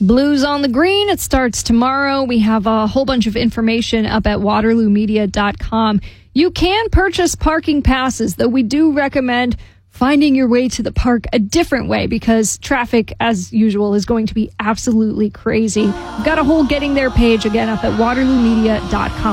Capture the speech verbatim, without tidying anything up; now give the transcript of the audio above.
Blues on the Green. It starts tomorrow. We have a whole bunch of information up at waterloo media dot com. You can purchase parking passes, though we do recommend finding your way to the park a different way because traffic, as usual, is going to be absolutely crazy. We've got a whole Getting There page again up at waterloo media dot com.